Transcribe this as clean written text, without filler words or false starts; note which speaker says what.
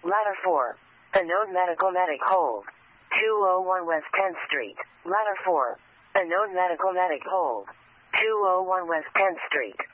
Speaker 1: Ladder 4. Unknown medical medic hold. 201 West 10th Street. Ladder 4. Unknown medical medic hold. 201 West 10th Street.